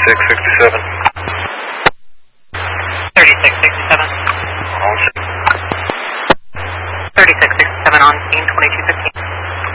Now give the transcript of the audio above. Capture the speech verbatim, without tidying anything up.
thirty-six sixty-seven. thirty-six sixty-seven. On scene. thirty-six sixty-seven on scene, twenty-two fifteen.